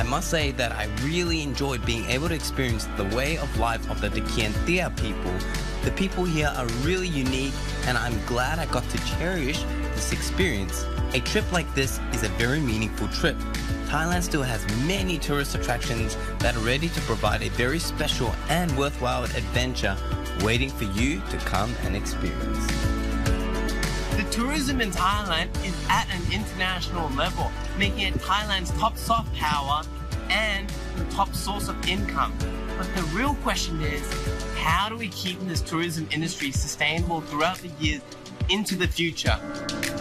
must say that I really enjoyed being able to experience the way of life of the Tikiantia people. The people here are really unique, and I'm glad I got to cherish this experience. A trip like this is a very meaningful trip. Thailand still has many tourist attractions that are ready to provide a very special and worthwhile adventure waiting for you to come and experience. The tourism in Thailand is at an international level, making it Thailand's top soft power and the top source of income. But the real question is, how do we keep this tourism industry sustainable throughout the years into the future?